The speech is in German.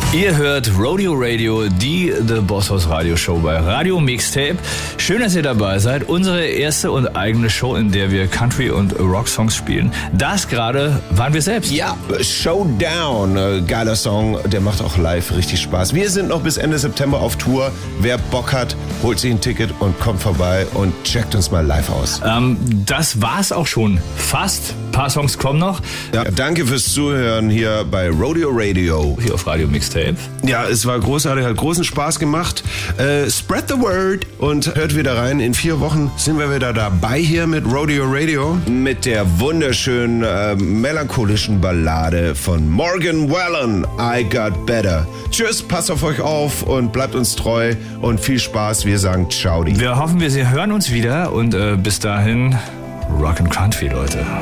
Ihr hört Rodeo Radio, die The Boss House Radio Show bei Radio Mixtape. Schön, dass ihr dabei seid. Unsere erste und eigene Show, in der wir Country- und Rock-Songs spielen. Das gerade waren wir selbst. Ja, Showdown, geiler Song, der macht auch live richtig Spaß. Wir sind noch bis Ende September auf Tour. Wer Bock hat, holt sich ein Ticket und kommt vorbei und checkt uns mal live aus. Das war's auch schon fast. Ein paar Songs kommen noch. Ja, danke fürs Zuhören hier bei Rodeo Radio. Hier auf Radio Mixtape. Ja, es war großartig, hat großen Spaß gemacht. Spread the word und hört wieder rein. In 4 Wochen sind wir wieder dabei hier mit Rodeo Radio. Mit der wunderschönen, melancholischen Ballade von Morgan Wallen, I Got Better. Tschüss, passt auf euch auf und bleibt uns treu und viel Spaß. Wir sagen ciao. Wir hoffen, wir hören uns wieder und bis dahin Rock and Country, Leute.